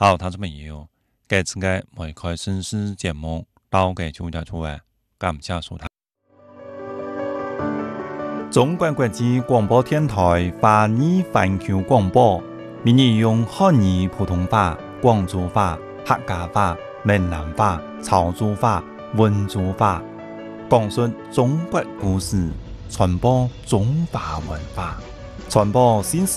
好，他这么有，这次嘅每开绅士节目，到嘅就就出嚟，感谢收睇。中国国际广播电台华语环球广播，闽语用汉语、普通话、广州话、客家话、闽南话、潮州话、温州话，讲述中国故事，传播中华文化，传播新